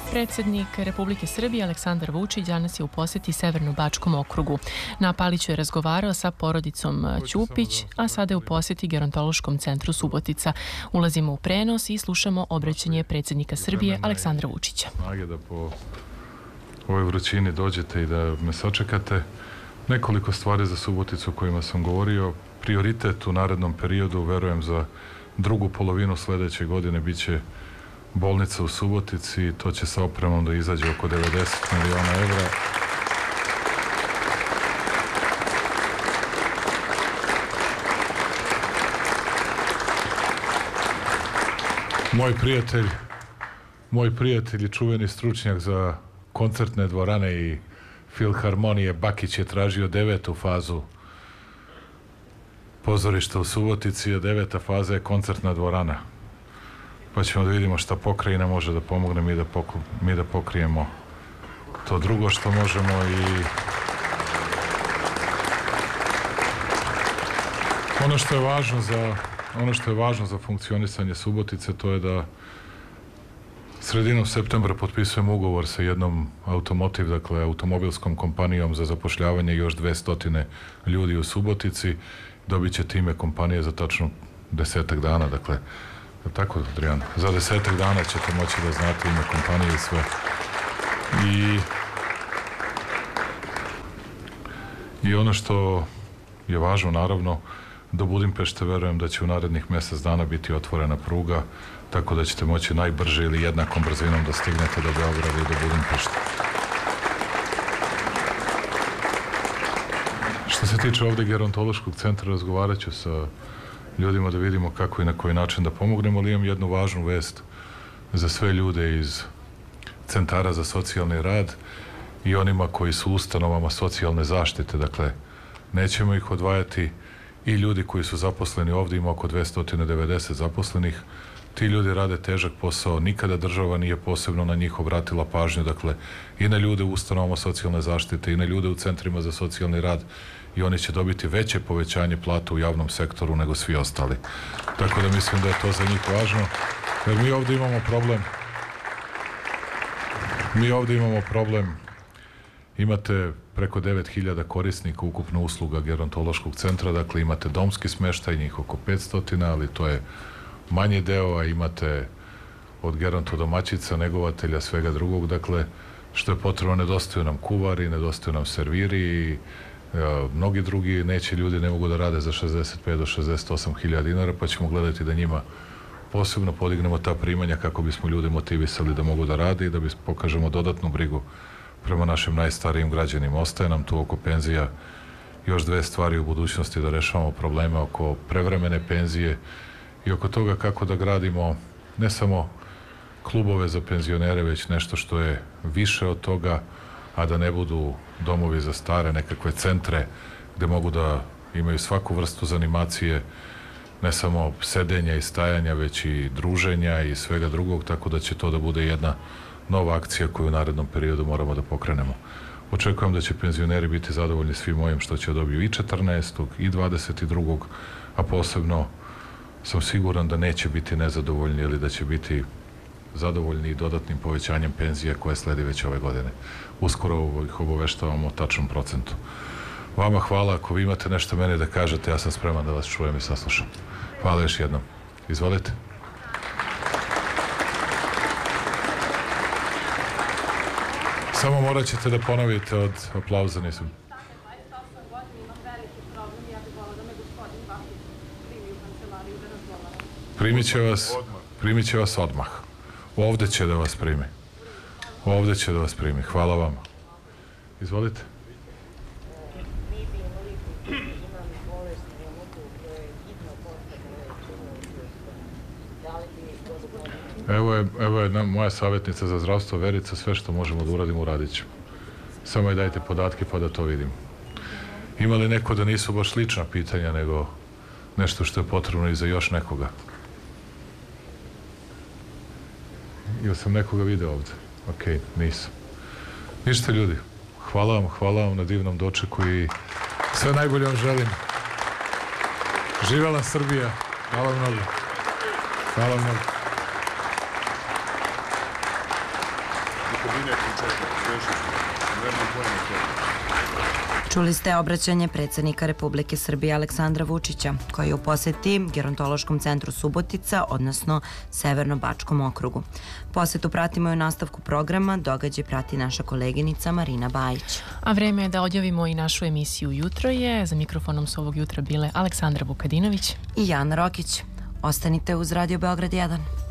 Predsjednik Republike Srbije Aleksandar Vučić danas je u posjeti Severno-Bačkom okrugu. Na Paliću je razgovarao sa porodicom Ćupić, a sada je u posjeti Gerontološkom centru Subotica. Ulazimo u prenos i slušamo obraćanje predsjednika Srbije Aleksandra Vučića. Snage da po ovoj vrućini dođete i da me sačekate. Nekoliko stvari za Suboticu o kojima sam govorio. Prioritet u narednom periodu, verujem za drugu polovinu sledeće godine, bit će bolnica u Subotici. To će sa opremom da izađe oko 90 miliona evra. Moj prijatelj i čuveni stručnjak za koncertne dvorane i filharmonije Bakić je tražio 9. fazu pozorišta u Subotici, a 9. faza je koncertna dvorana. Pa ćemo da vidimo šta pokrajina može da pomogne, mi da pokrijemo to drugo što možemo. I ono što je važno za funkcionisanje Subotice, to je da sredinom septembra potpisujemo ugovor sa jednom automobilskom kompanijom za zapošljavanje još 200 ljudi u Subotici. Dobit ćete ime kompanije za tačno 10 dana, dakle, tako, Adrijan, za 10 dana ćete moći da znate ime kompanije i sve. I ono što je važno, naravno, do Budimpešte verujem da će u narednih mjesec dana biti otvorena pruga, tako da ćete moći najbrže ili jednakom brzinom da stignete do Beograda i do Budimpešte. Što se tiče ovde Gerontološkog centra, razgovarat ću sa ljudima da vidimo kako i na koji način da pomognemo, ali imam jednu važnu vest za sve ljude iz centara za socijalni rad i onima koji su u ustanovama socijalne zaštite. Dakle, nećemo ih odvajati, i ljudi koji su zaposleni ovde, ima oko 290 zaposlenih. Ti ljudi rade težak posao, nikada država nije posebno na njih obratila pažnju, dakle, i na ljude u ustanovama socijalne zaštite i na ljude u centrima za socijalni rad, i oni će dobiti veće povećanje plata u javnom sektoru nego svi ostali. Tako da mislim da je to za njih važno, jer mi ovde imamo problem. Imate preko 9000 korisnika ukupno usluga Gerontološkog centra, dakle imate domski smeštaj, njih oko 500, ali to je manji deo, a imate od gerontodomaćica, negovatelja, svega drugog, dakle, što je potrebno. Nedostaju nam kuvari, nedostaju nam serviri i mnogi drugi ljudi ne mogu da rade za 65 do 68 hiljada dinara, pa ćemo gledati da njima posebno podignemo ta primanja kako bismo ljude motivisali da mogu da rade i da pokažemo dodatnu brigu prema našim najstarijim građanima. Ostaje nam tu oko penzija još 2 stvari u budućnosti, da rešavamo probleme oko prevremene penzije i oko toga kako da gradimo ne samo klubove za penzionere, već nešto što je više od toga, a da ne budu domovi za stare, nekakve centre gde mogu da imaju svaku vrstu zanimacije, ne samo sedenja i stajanja, već i druženja i svega drugog, tako da će to da bude jedna nova akcija koju u narednom periodu moramo da pokrenemo. Očekujem da će penzioneri biti zadovoljni svim ovim što će dobiju i 14. i 22. a posebno sam siguran da neće biti nezadovoljni ili da će biti zadovoljni i dodatnim povećanjem penzije koje sledi već ove godine. Uskoro ih obaveštavamo o tačnom procentu. Vama hvala, ako vi imate nešto meni da kažete, ja sam spreman da vas čujem i saslušam. Hvala još jednom. Izvolite. Samo morat ćete da ponovite od aplauza, nisam. Primit će vas odmah. Ovde će da vas primi. Hvala vam. Izvolite. Evo je moja savjetnica za zdravstvo, Verica, sve što možemo da uradimo, uradit ćemo. Samo je dajte podatke pa da to vidim. Ima li neko da nisu baš slična pitanja, nego nešto što je potrebno i za još nekoga? Ili sam nekoga video ovde? Okej, nisam. Ništa, ljudi. Hvala vam na divnom dočeku i sve najbolje vam želim. Živela Srbija. Hvala mnogo. Hvala mnogo. Čuli ste obraćanje predsjednika Republike Srbije Aleksandra Vučića, koji je u poseti Gerontološkom centru Subotica, odnosno Severno-Bačkom okrugu. Posetu pratimo i u nastavku programa, događaj prati naša koleginica Marina Bajić. A vreme je da odjavimo i našu emisiju Jutro je. Za mikrofonom su ovog jutra bile Aleksandra Vukadinović i Jana Rokić. Ostanite uz Radio Beograd 1.